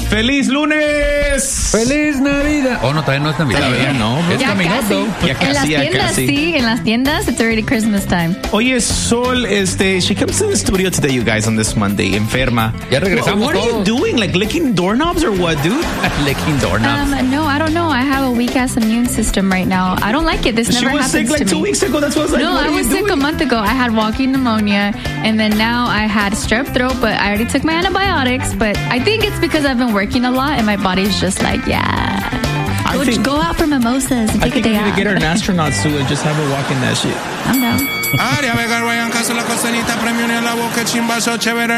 ¡Feliz lunes! ¡Feliz Navidad! Oh, no, todavía no es Navidad. Todavía no. Es coming up, though. En las tiendas, it's already Christmas time. Oye, Sol, she comes to the studio today, you guys, on this Monday, enferma. Ya regresamos. What are you doing? Like licking doorknobs or what, dude? Licking doorknobs. No, I don't know. I have a weak-ass immune system right now. I don't like it. This never happens to me. She was sick like 2 weeks ago. That's what I was like, no, what I was sick a month ago. I had walking pneumonia, and then now I had strep throat, but I already took my antibiotics. But I think it's because I've been working a lot, and my body's just like, go out for mimosas and take a day out. I think we need to get her an astronaut suit and just have her walk in that shit. I'm down. Área Vega, Ryan Castro, la costanita, premio en la boca, chimbazo, chévere.